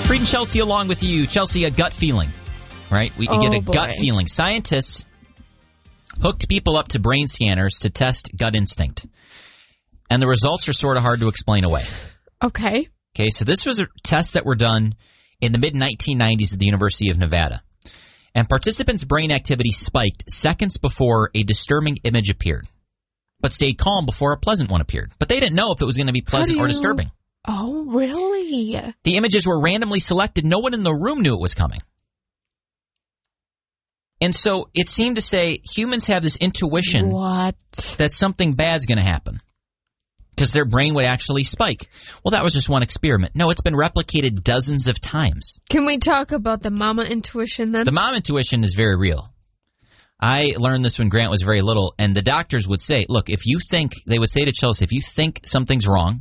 Reading Chelsea along with you. Chelsea, a gut feeling, right? We get a gut feeling. Scientists hooked people up to brain scanners to test gut instinct. And the results are sort of hard to explain away. Okay. Okay, so this was a test that were done in the mid-1990s at the University of Nevada. And participants' brain activity spiked seconds before a disturbing image appeared, but stayed calm before a pleasant one appeared. But they didn't know if it was going to be pleasant or disturbing. Oh, really? The images were randomly selected. No one in the room knew it was coming. And so it seemed to say humans have this intuition that something bad's going to happen because their brain would actually spike. Well, that was just one experiment. No, it's been replicated dozens of times. Can we talk about the mama intuition then? The mama intuition is very real. I learned this when Grant was very little, and the doctors would say, look, if you think, they would say to Chelsea, if you think something's wrong,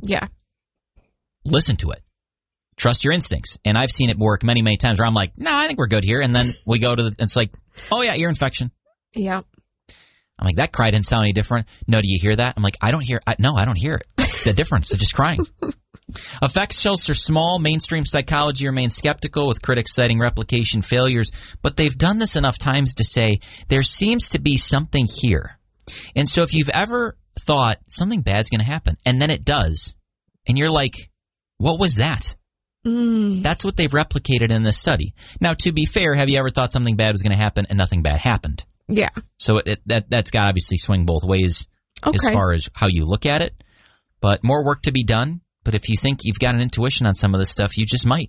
listen to it. Trust your instincts. And I've seen it work many, many times where I'm like, no, I think we're good here. And then we go to it's like, oh, yeah, ear infection. Yeah. I'm like, that cry didn't sound any different. No, do you hear that? I'm like, I don't hear it. No, I don't hear it. The difference. They're just crying. Effects Chelsea are small. Mainstream psychology remains skeptical, with critics citing replication failures. But they've done this enough times to say there seems to be something here. And so if you've ever thought something bad's going to happen, and then it does, and you're like, what was that? That's what they've replicated in this study. Now, to be fair, have you ever thought something bad was going to happen and nothing bad happened? Yeah. So that's got to obviously swing both ways as far as how you look at it. But more work to be done. But if you think you've got an intuition on some of this stuff, you just might.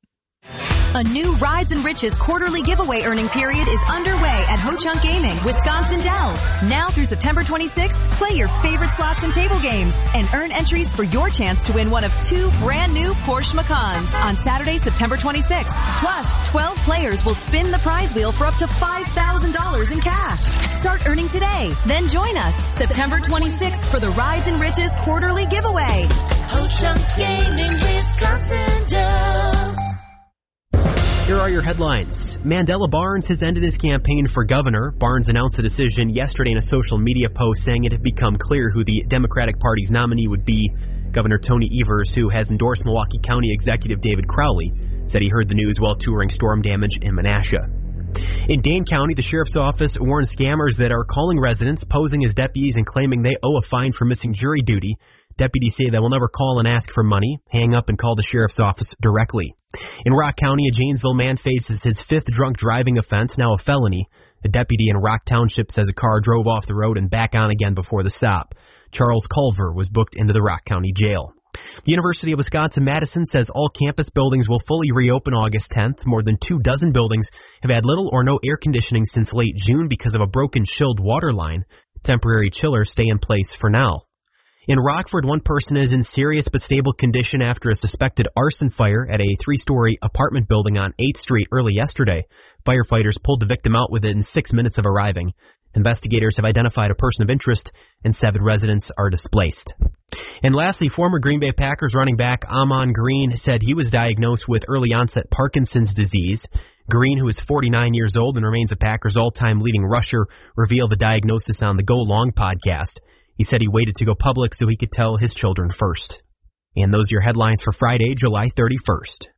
A new Rides and Riches quarterly giveaway earning period is underway at Ho-Chunk Gaming, Wisconsin Dells. Now through September 26th, play your favorite slots and table games and earn entries for your chance to win one of 2 brand new Porsche Macans on Saturday, September 26th. Plus, 12 players will spin the prize wheel for up to $5,000 in cash. Start earning today. Then join us September 26th for the Rides and Riches quarterly giveaway. Ho-Chunk Gaming, Wisconsin Dells. Here are your headlines. Mandela Barnes has ended his campaign for governor. Barnes announced the decision yesterday in a social media post saying it had become clear who the Democratic Party's nominee would be. Governor Tony Evers, who has endorsed Milwaukee County Executive David Crowley, said he heard the news while touring storm damage in Menasha. In Dane County, the sheriff's office warned scammers that are calling residents, posing as deputies, and claiming they owe a fine for missing jury duty. Deputies say they will never call and ask for money, hang up and call the sheriff's office directly. In Rock County, a Janesville man faces his 5th drunk driving offense, now a felony. A deputy in Rock Township says a car drove off the road and back on again before the stop. Charles Culver was booked into the Rock County Jail. The University of Wisconsin-Madison says all campus buildings will fully reopen August 10th. More than 24 buildings have had little or no air conditioning since late June because of a broken chilled water line. Temporary chillers stay in place for now. In Rockford, one person is in serious but stable condition after a suspected arson fire at a 3-story apartment building on 8th Street early yesterday. Firefighters pulled the victim out within 6 minutes of arriving. Investigators have identified a person of interest, and 7 residents are displaced. And lastly, former Green Bay Packers running back Ahman Green said he was diagnosed with early-onset Parkinson's disease. Green, who is 49 years old and remains a Packers all-time leading rusher, revealed the diagnosis on the Go Long podcast. He said he waited to go public so he could tell his children first. And those are your headlines for Friday, July 31st.